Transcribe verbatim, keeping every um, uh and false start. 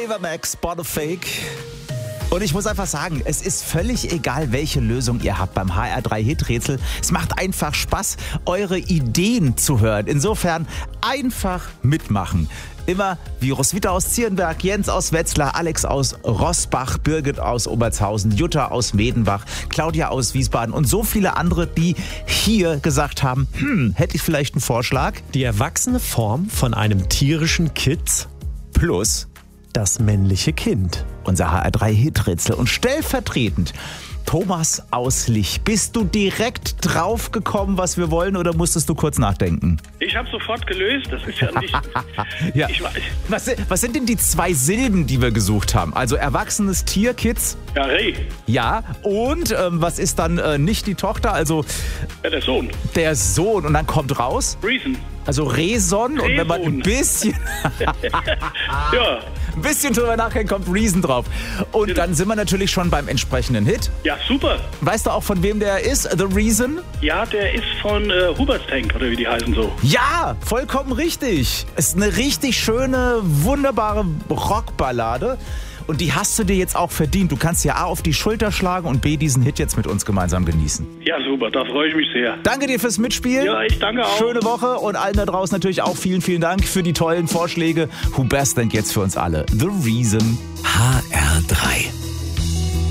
Ava Max, Boniface. Und ich muss einfach sagen, es ist völlig egal, welche Lösung ihr habt beim H R drei Hit-Rätsel. Es macht einfach Spaß, eure Ideen zu hören. Insofern einfach mitmachen. Immer wie Roswitha aus Zierenberg, Jens aus Wetzlar, Alex aus Rossbach, Birgit aus Obertshausen, Jutta aus Medenbach, Claudia aus Wiesbaden und so viele andere, die hier gesagt haben, hm, hätte ich vielleicht einen Vorschlag? Die erwachsene Form von einem tierischen Kitz Plus das männliche Kind. unser H R drei Hit-Rätsel. Und stellvertretend Thomas aus Lich. Bist du direkt drauf gekommen, was wir wollen, oder musstest du kurz nachdenken? Ich habe sofort gelöst, das ist ja nicht... Ja. Ich weiß. Was, was sind denn die zwei Silben, die wir gesucht haben? Also erwachsenes Tier, Kids? Ja, Reh. Ja. Und ähm, was ist dann äh, nicht die Tochter, also Ja, der Sohn. der Sohn? Und dann kommt raus, Reason. also Reson. Und wenn man ein Reson. bisschen... Ja. Ein bisschen drüber nachdenkt, kommt Reason drauf. Und dann sind wir natürlich schon beim entsprechenden Hit. Ja, super. Weißt du auch, von wem der ist? The Reason? Ja, der ist von äh, Hubert's Tank, oder wie die heißen so. Ja, vollkommen richtig. Ist eine richtig schöne, wunderbare Rockballade. Und die hast du dir jetzt auch verdient. Du kannst ja A auf die Schulter schlagen und B diesen Hit jetzt mit uns gemeinsam genießen. Ja, super, da freue ich mich sehr. Danke dir fürs Mitspielen. Ja, ich danke auch. Schöne Woche und allen da draußen natürlich auch vielen, vielen Dank für die tollen Vorschläge. Who Best Denk jetzt für uns alle? The Reason. H R drei.